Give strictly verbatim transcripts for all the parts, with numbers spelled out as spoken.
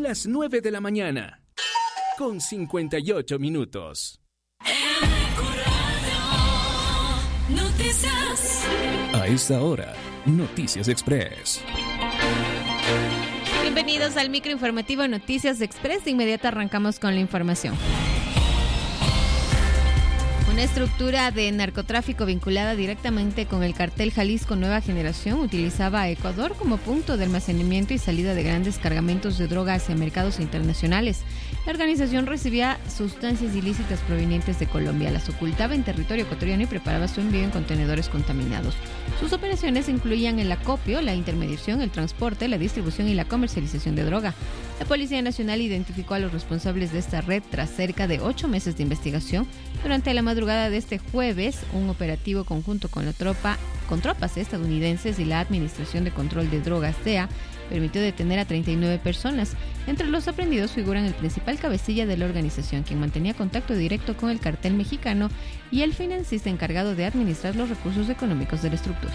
las nueve de la mañana, con cincuenta y ocho minutos. Noticias. A esta hora, Noticias Express. Bienvenidos al microinformativo Noticias Express. De inmediato arrancamos con la información. Una estructura de narcotráfico vinculada directamente con el cartel Jalisco Nueva Generación utilizaba a Ecuador como punto de almacenamiento y salida de grandes cargamentos de droga hacia mercados internacionales. La organización recibía sustancias ilícitas provenientes de Colombia, las ocultaba en territorio ecuatoriano y preparaba su envío en contenedores contaminados. Sus operaciones incluían el acopio, la intermediación, el transporte, la distribución y la comercialización de droga. La Policía Nacional identificó a los responsables de esta red tras cerca de ocho meses de investigación. Durante la madrugada de este jueves, un operativo conjunto con la tropa, con tropas estadounidenses y la Administración de Control de Drogas, D E A, permitió detener a treinta y nueve personas. Entre los aprendidos figuran el principal cabecilla de la organización, quien mantenía contacto directo con el cartel mexicano, y el financista encargado de administrar los recursos económicos de la estructura.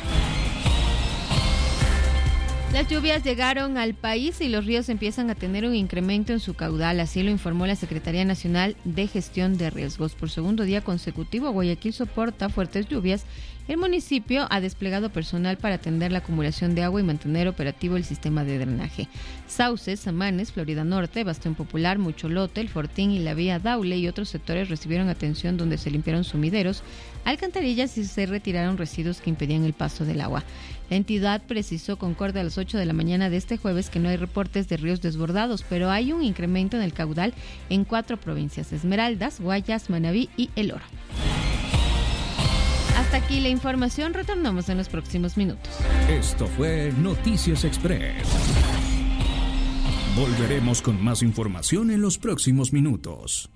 Las lluvias llegaron al país y los ríos empiezan a tener un incremento en su caudal, así lo informó la Secretaría Nacional de Gestión de Riesgos. Por segundo día consecutivo, Guayaquil soporta fuertes lluvias. El municipio ha desplegado personal para atender la acumulación de agua y mantener operativo el sistema de drenaje. Sauces, Samanes, Florida Norte, Bastión Popular, Mucholote, El Fortín y la Vía Daule y otros sectores recibieron atención donde se limpiaron sumideros, alcantarillas y se retiraron residuos que impedían el paso del agua. La entidad precisó con corte a las ocho de la mañana de este jueves que no hay reportes de ríos desbordados, pero hay un incremento en el caudal en cuatro provincias: Esmeraldas, Guayas, Manabí y El Oro. Hasta aquí la información, retornamos en los próximos minutos. Esto fue Noticias Express. Volveremos con más información en los próximos minutos.